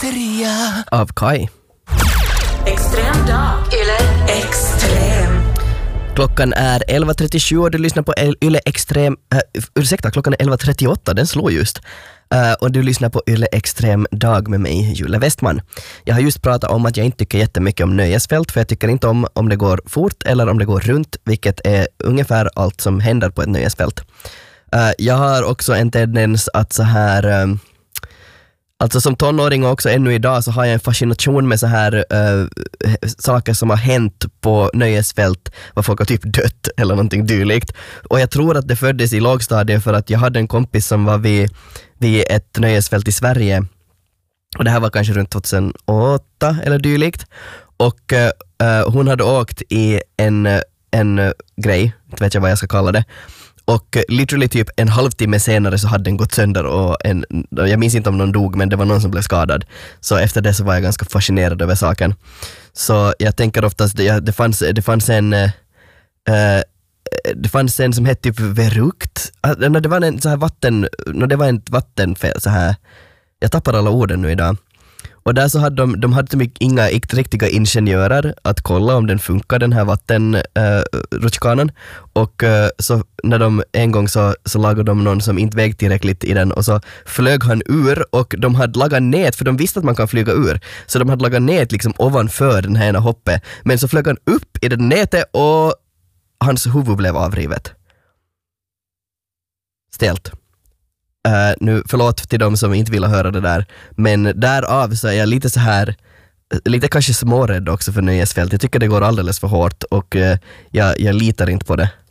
Hysteria av Kai. Extrem dag. Yle Extrem. Klockan är 11.37 och du lyssnar på Yle Extrem. Klockan är 11.38, den slår just. Och du lyssnar på Yle Extrem dag med mig, Julle Westman. Jag har just pratat om att jag inte tycker jättemycket om nöjesfält, för jag tycker inte om det går fort eller om det går runt, vilket är ungefär allt som händer på ett nöjesfält. Jag har också en tendens att så här... Alltså som tonåring och också ännu idag så har jag en fascination med så här saker som har hänt på nöjesfält, vad folk har typ dött eller någonting dylikt. Och jag tror att det föddes i lågstadiet för att jag hade en kompis som var vid ett nöjesfält i Sverige. Och det här var kanske runt 2008 eller dylikt. Och hon hade åkt i en grej, inte vet jag vad jag ska kalla det. Och literally typ en halvtimme senare så hade den gått sönder och jag minns inte om någon dog, men det var någon som blev skadad. Så efter det så var jag ganska fascinerad över saken. Så jag tänker oftast, det fanns en som hette typ Verukt. Det var en så här det var ett vattenfält så här. Jag tappar alla orden nu idag. Och där så hade de hade typ inga riktiga ingenjörer att kolla om den funkar, den här vattenrutschkanan. Och så när de en gång så lagade de någon som inte vägde tillräckligt i den och så flög han ur och de hade lagat nät, för de visste att man kan flyga ur. Så de hade lagat nät liksom ovanför den här ena hoppet. Men så flög han upp i det nätet och hans huvud blev avrivet. Stelt. Nu förlåt till de som inte vill höra det där, men därav så är jag lite så här, lite kanske smårädd också för nöjesfält. Jag tycker det går alldeles för hårt och jag litar inte på det.